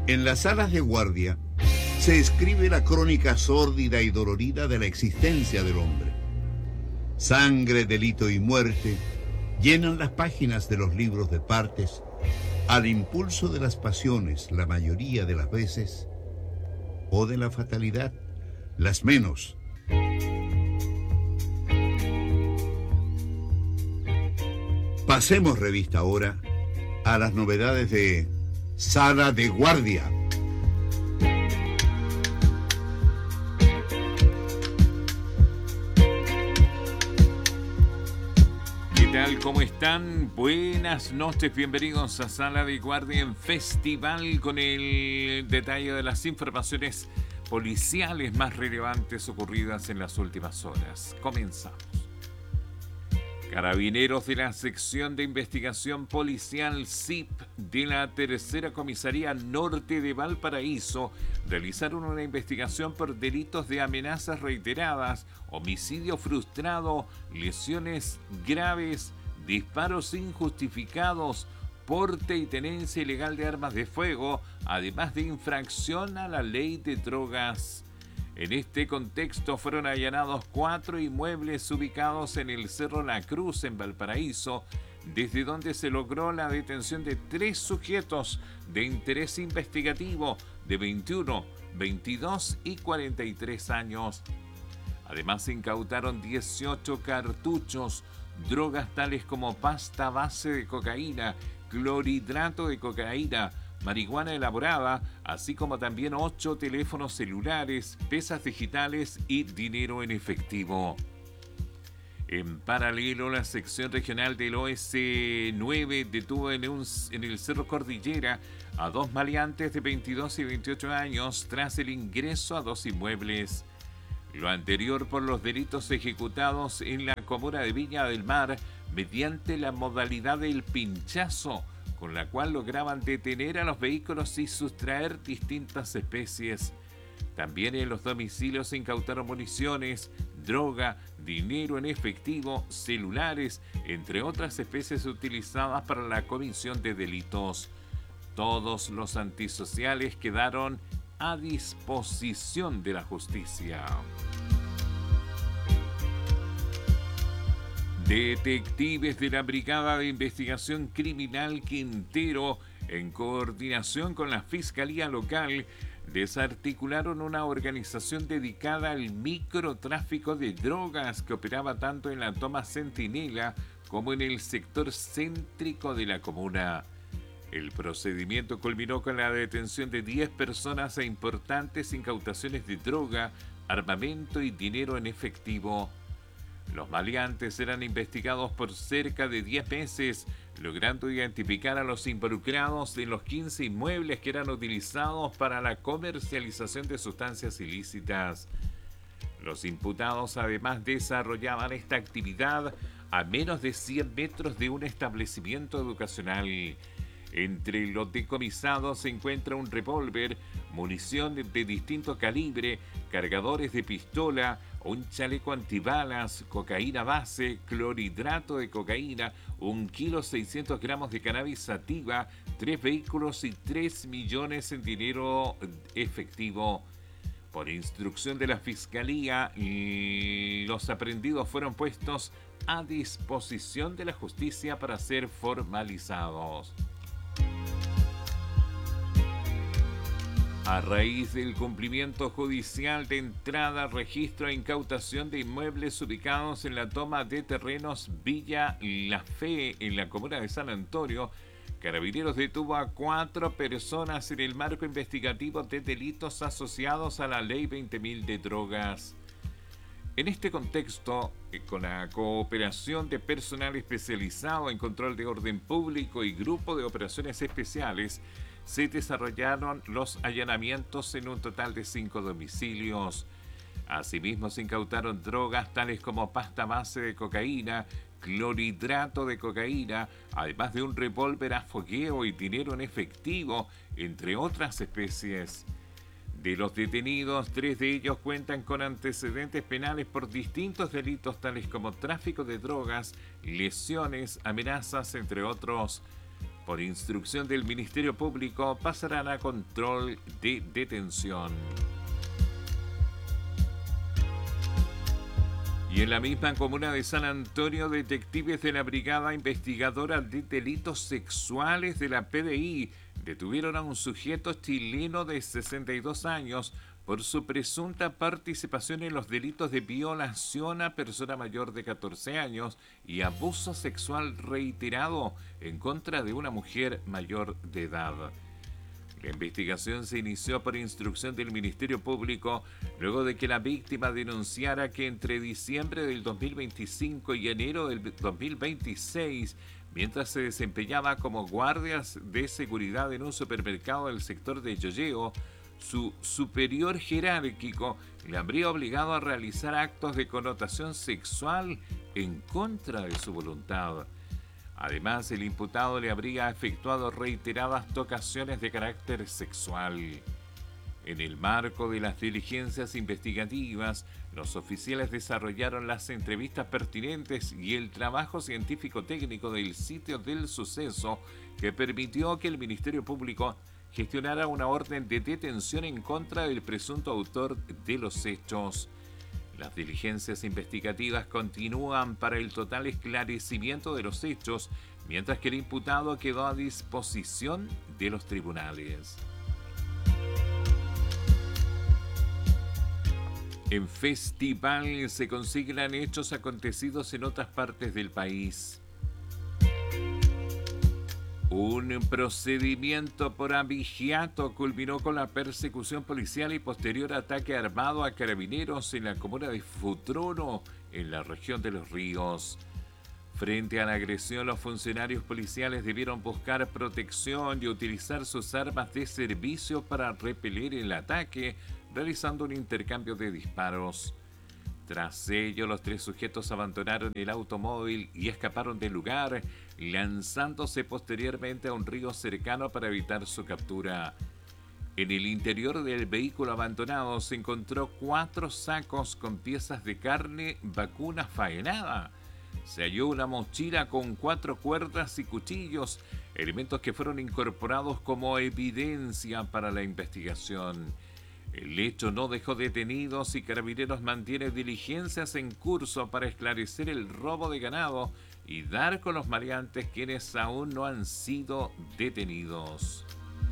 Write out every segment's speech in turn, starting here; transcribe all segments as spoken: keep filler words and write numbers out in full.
En las salas de guardia se escribe la crónica sórdida y dolorida de la existencia del hombre. Sangre, delito y muerte llenan las páginas de los libros de partes al impulso de las pasiones la mayoría de las veces, o de la fatalidad las menos. Pasemos revista ahora a las novedades de Sala de Guardia. ¿Qué tal? ¿Cómo están? Buenas noches, bienvenidos a Sala de Guardia en Festival con el detalle de las informaciones policiales más relevantes ocurridas en las últimas horas. Comenzamos. Carabineros de la Sección de Investigación Policial S I P de la Tercera Comisaría Norte de Valparaíso realizaron una investigación por delitos de amenazas reiteradas, homicidio frustrado, lesiones graves, disparos injustificados, porte y tenencia ilegal de armas de fuego, además de infracción a la ley de drogas. En este contexto fueron allanados cuatro inmuebles ubicados en el Cerro La Cruz, en Valparaíso, desde donde se logró la detención de tres sujetos de interés investigativo de veintiuno, veintidós y cuarenta y tres años. Además, se incautaron dieciocho cartuchos, drogas tales como pasta base de cocaína, clorhidrato de cocaína, marihuana elaborada, así como también ocho teléfonos celulares, pesas digitales y dinero en efectivo. En paralelo, la sección regional del O S nueve detuvo en, un, en el Cerro Cordillera a dos maleantes de veintidós y veintiocho años tras el ingreso a dos inmuebles. Lo anterior por los delitos ejecutados en la comuna de Viña del Mar mediante la modalidad del pinchazo, con la cual lograban detener a los vehículos y sustraer distintas especies. También en los domicilios se incautaron municiones, droga, dinero en efectivo, celulares, entre otras especies utilizadas para la comisión de delitos. Todos los antisociales quedaron a disposición de la justicia. Detectives de la Brigada de Investigación Criminal Quintero, en coordinación con la Fiscalía Local, desarticularon una organización dedicada al microtráfico de drogas que operaba tanto en la toma Centinela como en el sector céntrico de la comuna. El procedimiento culminó con la detención de diez personas e importantes incautaciones de droga, armamento y dinero en efectivo. Los maleantes eran investigados por cerca de diez meses, logrando identificar a los involucrados en los quince inmuebles que eran utilizados para la comercialización de sustancias ilícitas. Los imputados además desarrollaban esta actividad a menos de cien metros de un establecimiento educacional. Entre los decomisados se encuentra un revólver, munición de, de distinto calibre, cargadores de pistola, un chaleco antibalas, cocaína base, clorhidrato de cocaína, un kilo seiscientos gramos de cannabis sativa, tres vehículos y tres millones en dinero efectivo. Por instrucción de la Fiscalía, los aprehendidos fueron puestos a disposición de la justicia para ser formalizados. A raíz del cumplimiento judicial de entrada, registro e incautación de inmuebles ubicados en la toma de terrenos Villa La Fe, en la comuna de San Antonio, Carabineros detuvo a cuatro personas en el marco investigativo de delitos asociados a la Ley veinte mil de drogas. En este contexto, con la cooperación de personal especializado en control de orden público y grupo de operaciones especiales, se desarrollaron los allanamientos en un total de cinco domicilios. Asimismo, se incautaron drogas tales como pasta base de cocaína, clorhidrato de cocaína, además de un revólver a fogueo y dinero en efectivo, entre otras especies. De los detenidos, tres de ellos cuentan con antecedentes penales por distintos delitos tales como tráfico de drogas, lesiones, amenazas, entre otros. por instrucción del Ministerio Público, pasarán a control de detención. Y en la misma comuna de San Antonio, detectives de la Brigada Investigadora de Delitos Sexuales de la P D I detuvieron a un sujeto chileno de sesenta y dos años por su presunta participación en los delitos de violación a persona mayor de catorce años y abuso sexual reiterado en contra de una mujer mayor de edad. La investigación se inició por instrucción del Ministerio Público luego de que la víctima denunciara que entre diciembre del dos mil veinticinco y enero del dos mil veintiséis, mientras se desempeñaba como guardias de seguridad en un supermercado del sector de Yoyeo, su superior jerárquico le habría obligado a realizar actos de connotación sexual en contra de su voluntad. Además, el imputado le habría efectuado reiteradas tocaciones de carácter sexual. En el marco de las diligencias investigativas, los oficiales desarrollaron las entrevistas pertinentes y el trabajo científico-técnico del sitio del suceso que permitió que el Ministerio Público gestionara una orden de detención en contra del presunto autor de los hechos. Las diligencias investigativas continúan para el total esclarecimiento de los hechos, mientras que el imputado quedó a disposición de los tribunales. En festival se consignan hechos acontecidos en otras partes del país. Un procedimiento por abigeato culminó con la persecución policial y posterior ataque armado a carabineros en la comuna de Futrono, en la región de Los Ríos. Frente a la agresión, los funcionarios policiales debieron buscar protección y utilizar sus armas de servicio para repeler el ataque, realizando un intercambio de disparos. Tras ello, los tres sujetos abandonaron el automóvil y escaparon del lugar, lanzándose posteriormente a un río cercano para evitar su captura. En el interior del vehículo abandonado se encontró cuatro sacos con piezas de carne vacuna faenada. Se halló una mochila con cuatro cuerdas y cuchillos, elementos que fueron incorporados como evidencia para la investigación. El hecho no dejó detenidos y Carabineros mantiene diligencias en curso para esclarecer el robo de ganado y dar con los maleantes, quienes aún no han sido detenidos.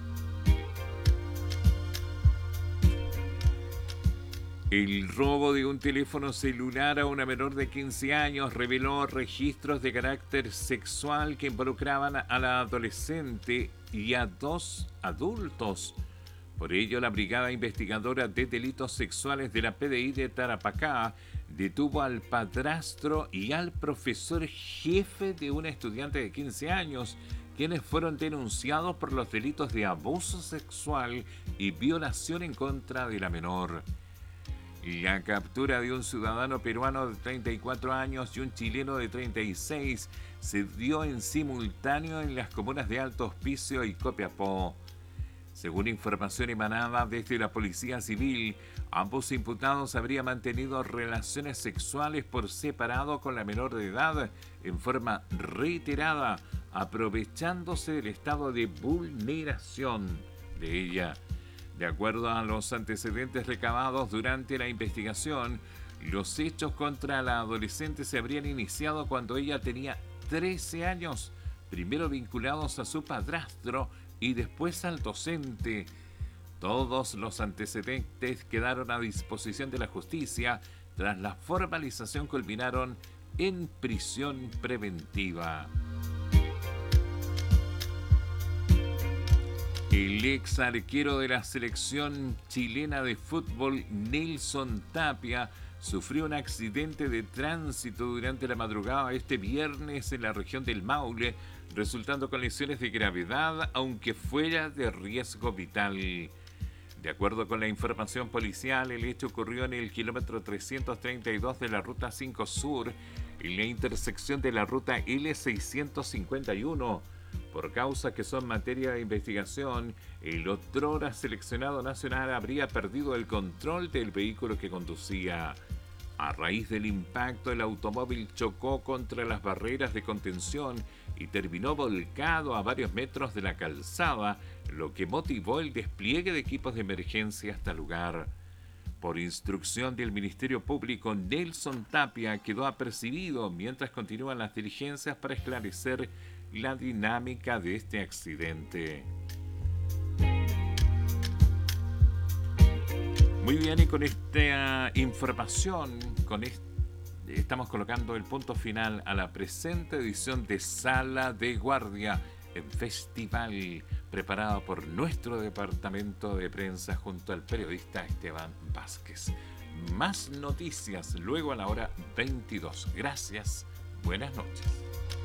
El robo de un teléfono celular a una menor de quince años reveló registros de carácter sexual que involucraban a la adolescente y a dos adultos. Por ello, la Brigada Investigadora de Delitos Sexuales de la P D I de Tarapacá detuvo al padrastro y al profesor jefe de una estudiante de quince años, quienes fueron denunciados por los delitos de abuso sexual y violación en contra de la menor. La captura de un ciudadano peruano de treinta y cuatro años y un chileno de treinta y seis se dio en simultáneo en las comunas de Alto Hospicio y Copiapó. Según información emanada desde la Policía Civil, ambos imputados habrían mantenido relaciones sexuales por separado con la menor de edad en forma reiterada, aprovechándose del estado de vulneración de ella. De acuerdo a los antecedentes recabados durante la investigación, los hechos contra la adolescente se habrían iniciado cuando ella tenía trece años, primero vinculados a su padrastro y después al docente. Todos los antecedentes quedaron a disposición de la justicia. Tras la formalización culminaron en prisión preventiva. El ex arquero de la selección chilena de fútbol, Nelson Tapia, sufrió un accidente de tránsito durante la madrugada este viernes en la región del Maule, resultando con lesiones de gravedad, aunque fuera de riesgo vital. De acuerdo con la información policial, el hecho ocurrió en el kilómetro trescientos treinta y dos de la Ruta cinco Sur, en la intersección de la Ruta L seiscientos cincuenta y uno. Por causas que son materia de investigación, el otrora seleccionado nacional habría perdido el control del vehículo que conducía. A raíz del impacto, el automóvil chocó contra las barreras de contención y terminó volcado a varios metros de la calzada, lo que motivó el despliegue de equipos de emergencia hasta el lugar. Por instrucción del Ministerio Público, Nelson Tapia quedó apercibido mientras continúan las diligencias para esclarecer la dinámica de este accidente. Muy bien, y con esta información, con este, estamos colocando el punto final a la presente edición de Sala de Guardia en Festival, preparado por nuestro departamento de prensa junto al periodista Esteban Vázquez. Más noticias luego a la hora veintidós. Gracias, buenas noches.